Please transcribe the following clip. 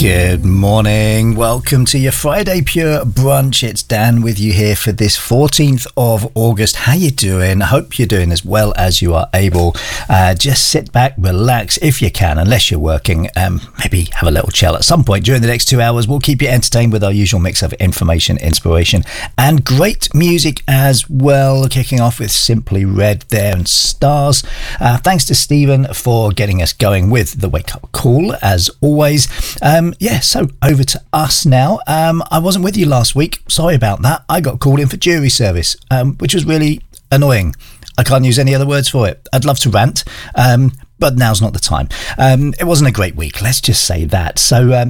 Good morning. Welcome to your Friday Pure Brunch. It's Dan with you here for this 14th of August. How you doing? I hope you're doing as well as you are able. Just sit back, relax if you can, unless you're working. Maybe have a little chill at some point during the next 2 hours. We'll keep you entertained with our usual mix of information, inspiration, and great music as well. Kicking off with Simply Red there and Stars. Thanks to Stephen for getting us going with the Wake Up Call as always. So over to us now. I wasn't with you last week. Sorry about that. I got called in for jury service, which was really annoying. I can't use any other words for it. I'd love to rant, but now's not the time. It wasn't a great week, let's just say that. So